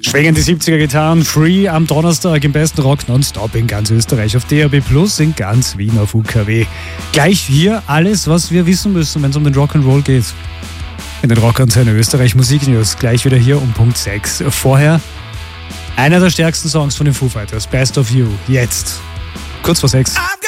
Schwingen die 70er Gitarren, Free am Donnerstag im besten Rock nonstop in ganz Österreich auf DAB+, in ganz Wien auf UKW. Gleich hier alles, was wir wissen müssen, wenn es um den Rock'n'Roll geht. In den Rockantenne Österreich Musiknews, gleich wieder hier um Punkt 6. Vorher einer der stärksten Songs von den Foo Fighters, Best of You, jetzt kurz vor 6.